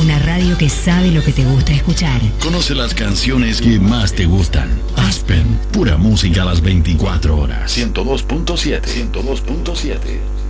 Una radio que sabe lo que te gusta escuchar. Conoce las canciones que más te gustan. Aspen, pura música a las 24 horas. 102.7.